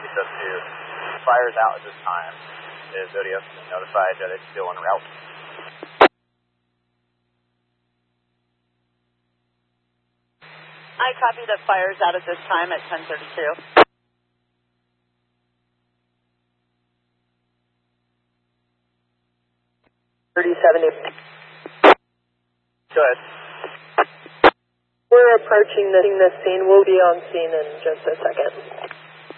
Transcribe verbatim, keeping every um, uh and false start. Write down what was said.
just to fires out at this time. Is Zodiac notified that it's still en route? I copy that fires out at this time at ten thirty-two. thirty seventy. Go ahead. We're approaching the, the scene. We'll be on scene in just a second.